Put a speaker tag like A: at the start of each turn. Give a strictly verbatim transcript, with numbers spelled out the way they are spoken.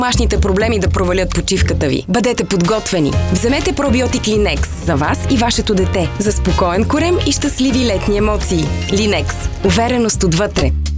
A: домашните проблеми да провалят почивката ви. Бъдете подготвени. Вземете пробиотик Линекс за вас и вашето дете за спокоен корем и щастливи летни емоции. Линекс. Увереност отвътре.